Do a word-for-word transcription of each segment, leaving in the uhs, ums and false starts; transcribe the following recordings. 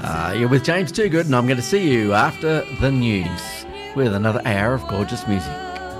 Uh, you're with James Toogood, and I'm going to see you after the news with another hour of gorgeous music.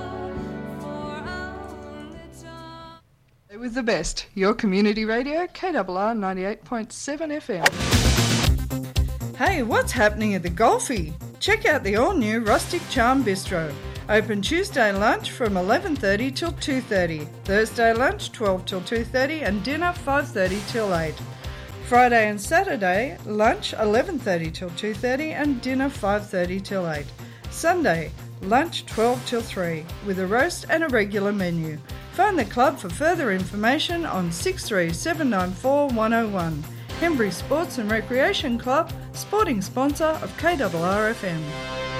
With the best, your community radio, K R R ninety-eight point seven F M. Hey, what's happening at the Golfie? Check out the all-new Rustic Charm Bistro. Open Tuesday lunch from eleven thirty till two thirty. Thursday lunch twelve till two thirty and dinner five thirty till eight. Friday and Saturday lunch eleven thirty till two thirty and dinner five thirty till eight. Sunday lunch twelve till three with a roast and a regular menu. Phone the club for further information on six three seven nine four one oh one. Hembury Sports and Recreation Club, sporting sponsor of K R R F M.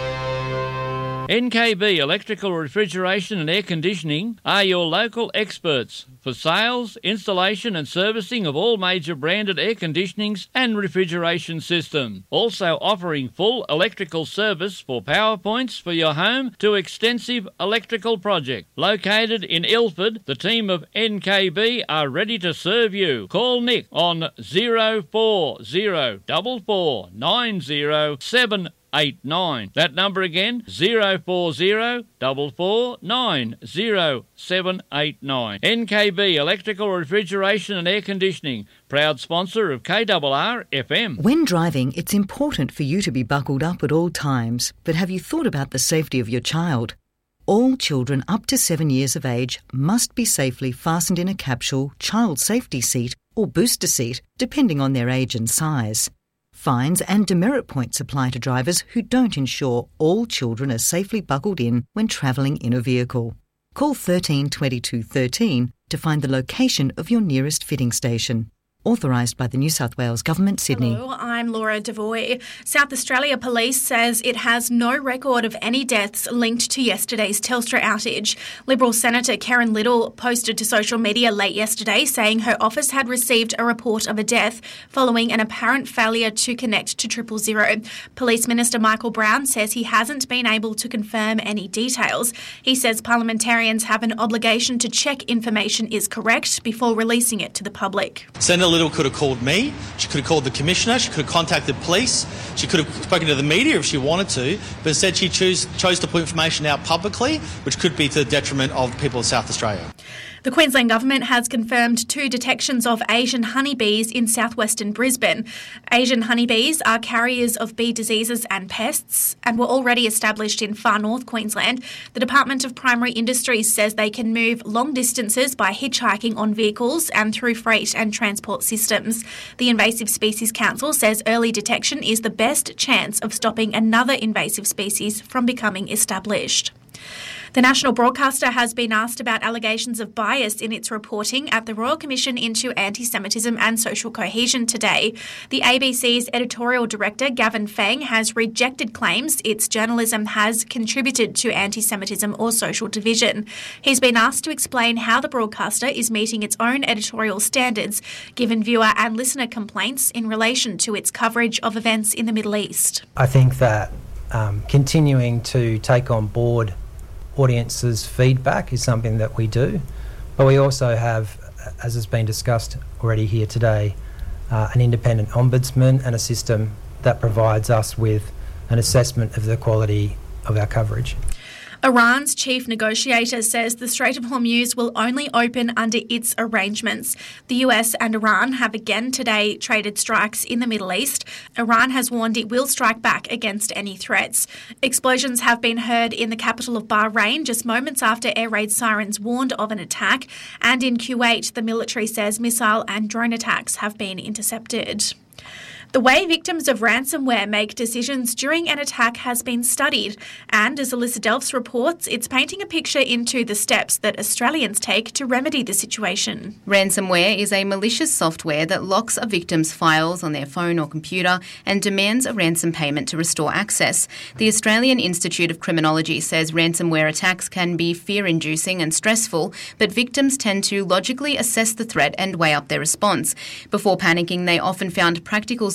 N K B Electrical Refrigeration and Air Conditioning are your local experts for sales, installation and servicing of all major branded air conditionings and refrigeration systems. Also offering full electrical service for power points for your home to extensive electrical project. Located in Ilford, the team of N K B are ready to serve you. Call Nick on zero four zero four four nine zero seven eight nine. That number again, zero four zero four four nine zero seven eight nine. N K B Electrical Refrigeration and Air Conditioning, proud sponsor of K R R F M. When driving, it's important for you to be buckled up at all times, but have you thought about the safety of your child? All children up to seven years of age must be safely fastened in a capsule, child safety seat or booster seat, depending on their age and size. Fines and demerit points apply to drivers who don't ensure all children are safely buckled in when travelling in a vehicle. Call thirteen twenty-two thirteen to find the location of your nearest fitting station. Authorised by the New South Wales Government, Sydney. Hello, I'm Laura Devoy. South Australia Police says it has no record of any deaths linked to yesterday's Telstra outage. Liberal Senator Karen Little posted to social media late yesterday saying her office had received a report of a death following an apparent failure to connect to triple zero. Police Minister Michael Brown says he hasn't been able to confirm any details. He says parliamentarians have an obligation to check information is correct before releasing it to the public. Senator Little could have called me, she could have called the Commissioner, she could have contacted police, she could have spoken to the media if she wanted to, but instead she chose, chose to put information out publicly, which could be to the detriment of people of South Australia. The Queensland Government has confirmed two detections of Asian honeybees in southwestern Brisbane. Asian honeybees are carriers of bee diseases and pests and were already established in far north Queensland. The Department of Primary Industries says they can move long distances by hitchhiking on vehicles and through freight and transport systems. The Invasive Species Council says early detection is the best chance of stopping another invasive species from becoming established. The national broadcaster has been asked about allegations of bias in its reporting at the Royal Commission into Anti-Semitism and Social Cohesion today. The A B C's editorial director, Gavin Feng, has rejected claims its journalism has contributed to anti-Semitism or social division. He's been asked to explain how the broadcaster is meeting its own editorial standards, given viewer and listener complaints in relation to its coverage of events in the Middle East. I think that um, continuing to take on board audiences' feedback is something that we do, but we also have, as has been discussed already here today, uh, an independent ombudsman and a system that provides us with an assessment of the quality of our coverage. Iran's chief negotiator says the Strait of Hormuz will only open under its arrangements. The U S and Iran have again today traded strikes in the Middle East. Iran has warned it will strike back against any threats. Explosions have been heard in the capital of Bahrain just moments after air raid sirens warned of an attack. And in Kuwait, the military says missile and drone attacks have been intercepted. The way victims of ransomware make decisions during an attack has been studied, and as Alyssa Delphs reports, it's painting a picture into the steps that Australians take to remedy the situation. Ransomware is a malicious software that locks a victim's files on their phone or computer and demands a ransom payment to restore access. The Australian Institute of Criminology says ransomware attacks can be fear-inducing and stressful, but victims tend to logically assess the threat and weigh up their response. Before panicking, they often found practical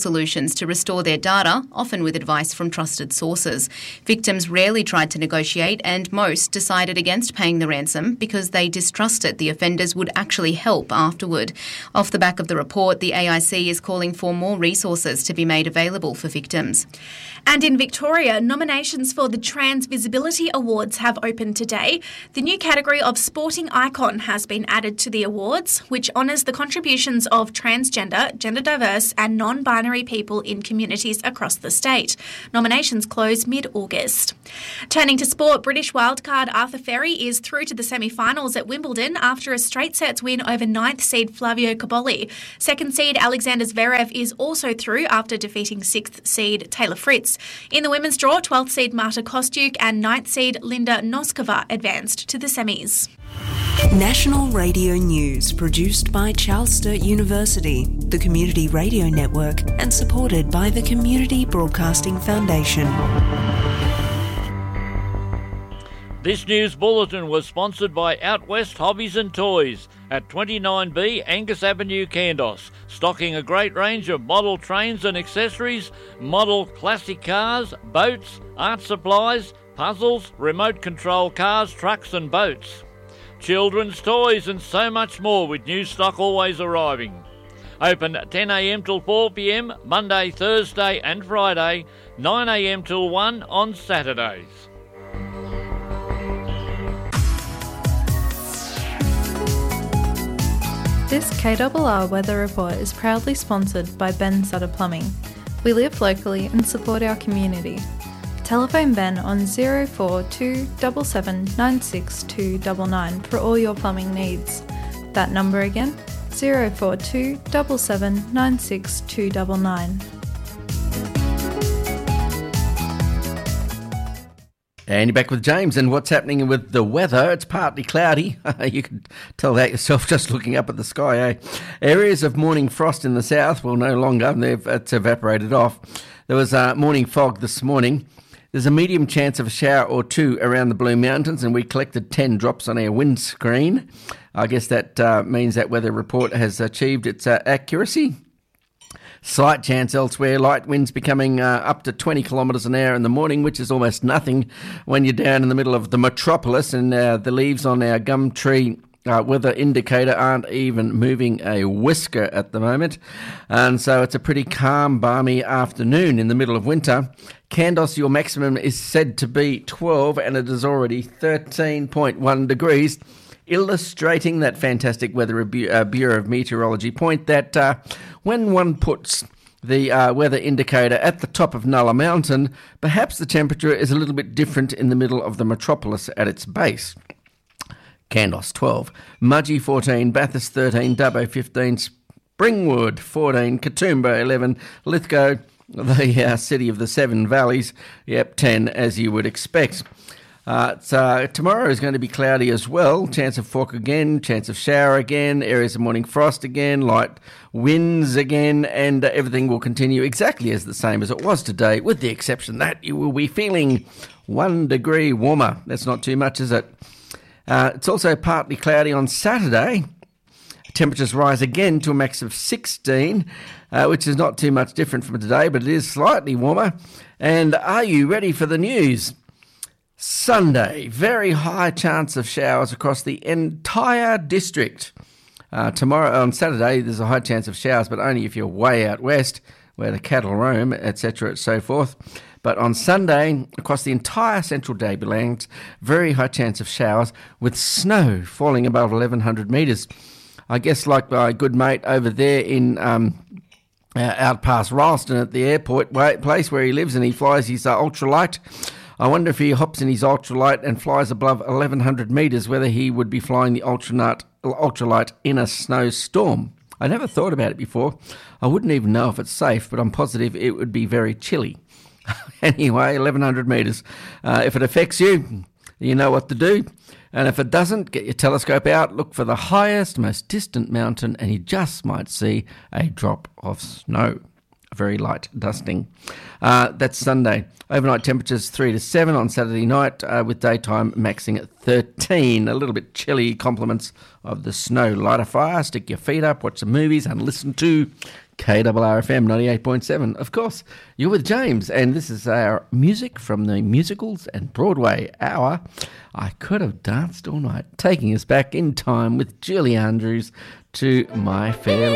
solutions to restore their data, often with advice from trusted sources. Victims rarely tried to negotiate, and most decided against paying the ransom because they distrusted the offenders would actually help afterward. Off the back of the report, the A I C is calling for more resources to be made available for victims. And in Victoria, nominations for the Trans Visibility Awards have opened today. The new category of Sporting Icon has been added to the awards, which honours the contributions of transgender, gender diverse and non-binary people in communities across the state. Nominations close mid-August. Turning to sport, British wildcard Arthur Ferry is through to the semi-finals at Wimbledon after a straight sets win over ninth seed Flavio Cobolli. Second seed Alexander Zverev is also through after defeating sixth seed Taylor Fritz. In the women's draw, twelfth seed Marta Kostyuk and ninth seed Linda Noskova advanced to the semis. National Radio News, produced by Charles Sturt University, the Community Radio Network, and supported by the Community Broadcasting Foundation. This news bulletin was sponsored by Out West Hobbies and Toys at twenty-nine B Angus Avenue, Kandos, stocking a great range of model trains and accessories, model classic cars, boats, art supplies, puzzles, remote control cars, trucks and boats, children's toys and so much more, with new stock always arriving. Open ten a m till four p m Monday, Thursday and Friday, nine a m till one on Saturdays. This K R R Weather Report is proudly sponsored by Ben Sutter Plumbing. We live locally and support our community. Telephone Ben on zero four two seven seven nine six two nine nine for all your plumbing needs. That number again, zero four two seven seven nine six two nine nine. And you're back with James, and what's happening with the weather? It's partly cloudy. You can tell that yourself just looking up at the sky, eh? Areas of morning frost in the south, well, no longer. They've, it's evaporated off. There was uh, morning fog this morning. There's a medium chance of a shower or two around the Blue Mountains, and we collected ten drops on our windscreen. I guess that uh, means that weather report has achieved its uh, accuracy. Slight chance elsewhere, light winds becoming uh, up to twenty kilometres an hour in the morning, which is almost nothing when you're down in the middle of the metropolis, and uh, the leaves on our gum tree uh, weather indicator aren't even moving a whisker at the moment. And so it's a pretty calm, balmy afternoon in the middle of winter. Kandos, your maximum is said to be twelve, and it is already thirteen point one degrees. Illustrating that fantastic Weather Bureau of Meteorology point that uh, when one puts the uh, weather indicator at the top of Nulla Mountain, perhaps the temperature is a little bit different in the middle of the metropolis at its base. Kandos twelve, Mudgee fourteen, Bathurst thirteen, Dubbo fifteen, Springwood fourteen, Katoomba eleven, Lithgow, the uh, city of the Seven Valleys, yep, ten as you would expect. Uh, it's, uh, tomorrow is going to be cloudy as well. Chance of fog again, chance of shower again, areas of morning frost again, light winds again, and uh, everything will continue exactly as the same as it was today, with the exception that you will be feeling one degree warmer. That's not too much, is it? Uh, it's also partly cloudy on Saturday. Temperatures rise again to a max of sixteen, uh, which is not too much different from today, but it is slightly warmer. And are you ready for the news? Sunday, very high chance of showers across the entire district. Uh, tomorrow, on Saturday, there's a high chance of showers, but only if you're way out west, where the cattle roam, et cetera, and so forth. But on Sunday, across the entire central Tablelands, very high chance of showers with snow falling above eleven hundred metres. I guess like my good mate over there in um, uh, out past Ralston at the airport place where he lives, and he flies his uh, ultralight. I wonder if he hops in his ultralight and flies above eleven hundred metres, whether he would be flying the ultralight, ultralight in a snowstorm. I never thought about it before. I wouldn't even know if it's safe, but I'm positive it would be very chilly. Anyway, eleven hundred metres. Uh, if it affects you, you know what to do. And if it doesn't, get your telescope out, look for the highest, most distant mountain, and you just might see a drop of snow. very light dusting. Uh, that's Sunday. Overnight temperatures three to seven on Saturday night, uh, with daytime maxing at thirteen. A little bit chilly, compliments of the snow. Light a fire, stick your feet up, watch some movies and listen to K R R F M ninety-eight point seven. Of course, you're with James, and this is our music from the musicals and Broadway hour. I could have danced all night, taking us back in time with Julie Andrews to My Fair